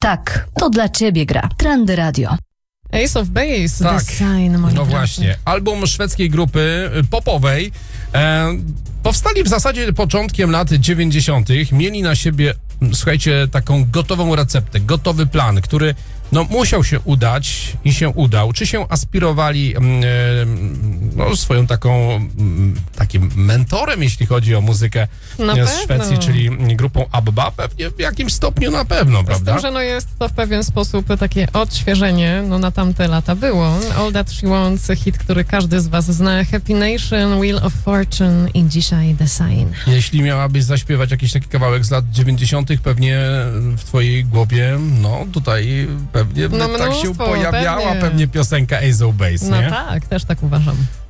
Tak, to dla ciebie gra. Trendy Radio. Ace of Base, Tak, The Sign, moi no drodzy. właśnie. Album szwedzkiej grupy popowej. Powstali w zasadzie początkiem lat 90. Mieli na siebie, słuchajcie, taką gotową receptę, gotowy plan, który musiał się udać i się udał. Czy się aspirowali swoją takim mentorem, jeśli chodzi o muzykę z Szwecji, czyli grupą ABBA? Pewnie w jakimś stopniu na pewno, prawda? Z tym, że jest to w pewien sposób takie odświeżenie, na tamte lata było. All That She Wants, hit, który każdy z was zna, Happy Nation, Wheel of Fortune i dzisiaj The Sign. Jeśli miałabyś zaśpiewać jakiś taki kawałek z lat 90., pewnie w twojej głowie, tutaj pewnie tak się pojawiała pewnie piosenka Ace of Base, nie? No tak, też tak uważam.